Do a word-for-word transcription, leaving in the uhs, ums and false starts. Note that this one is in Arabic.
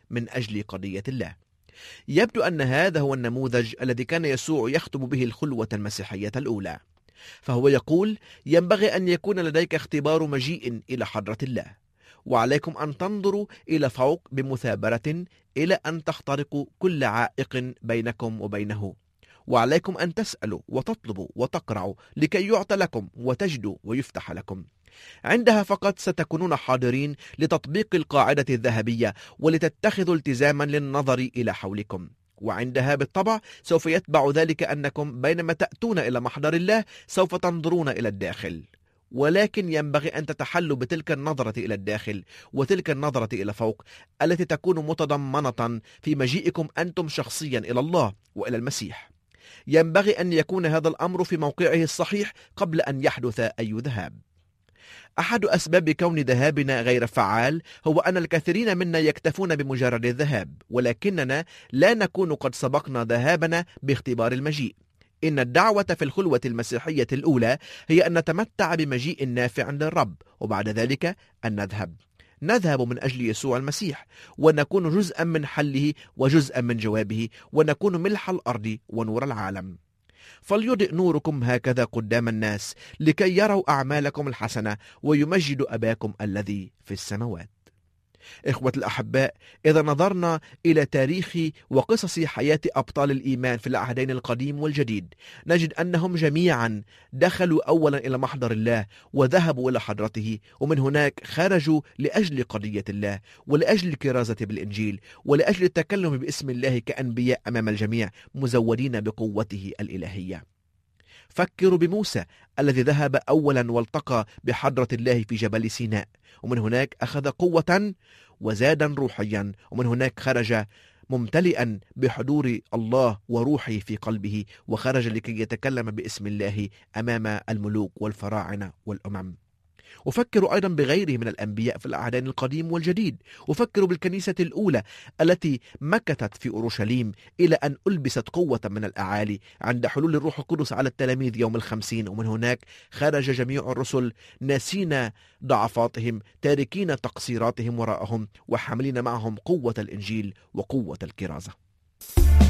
من أجل قضية الله. يبدو أن هذا هو النموذج الذي كان يسوع يخطب به الخلوة المسيحية الأولى، فهو يقول: ينبغي أن يكون لديك اختبار مجيء إلى حضرة الله، وعليكم أن تنظروا إلى فوق بمثابرة إلى أن تخترقوا كل عائق بينكم وبينه، وعليكم أن تسألوا وتطلبوا وتقرعوا لكي يعطى لكم، وتجدوا ويفتح لكم. عندها فقط ستكونون حاضرين لتطبيق القاعدة الذهبية ولتتخذوا التزاما للنظر إلى حولكم، وعندها بالطبع سوف يتبع ذلك أنكم بينما تأتون إلى محضر الله سوف تنظرون إلى الداخل، ولكن ينبغي أن تتحلوا بتلك النظرة إلى الداخل وتلك النظرة إلى فوق التي تكون متضمنة في مجيئكم أنتم شخصيا إلى الله وإلى المسيح. ينبغي أن يكون هذا الأمر في موقعه الصحيح قبل أن يحدث أي ذهاب. أحد أسباب كون ذهابنا غير فعال هو أن الكثيرين منا يكتفون بمجرد الذهاب، ولكننا لا نكون قد سبقنا ذهابنا باختبار المجيء. إن الدعوة في الخلوة المسيحية الأولى هي أن نتمتع بمجيء نافع للرب، وبعد ذلك أن نذهب نذهب من أجل يسوع المسيح، ونكون جزءا من حله وجزءا من جوابه، ونكون ملح الأرض ونور العالم. فليضئ نوركم هكذا قدام الناس لكي يروا أعمالكم الحسنة ويمجدوا أباكم الذي في السماوات. إخوة الأحباء، إذا نظرنا إلى تاريخ وقصص حياة أبطال الإيمان في العهدين القديم والجديد، نجد أنهم جميعا دخلوا أولا إلى محضر الله وذهبوا إلى حضرته، ومن هناك خرجوا لأجل قضية الله ولأجل الكرازة بالإنجيل ولأجل التكلم باسم الله كأنبياء أمام الجميع مزودين بقوته الإلهية. فكروا بموسى الذي ذهب أولا والتقى بحضرة الله في جبل سيناء، ومن هناك أخذ قوة وزادا روحيا، ومن هناك خرج ممتلئا بحضور الله وروحه في قلبه، وخرج لكي يتكلم باسم الله أمام الملوك والفراعنة والأمم. وفكروا أيضا بغيره من الأنبياء في العهدين القديم والجديد، وفكروا بالكنيسة الأولى التي مكثت في أورشليم إلى أن ألبست قوة من الأعالي عند حلول الروح القدس على التلاميذ يوم الخمسين، ومن هناك خرج جميع الرسل ناسين ضعفاتهم تاركين تقصيراتهم وراءهم وحاملين معهم قوة الإنجيل وقوة الكرازة.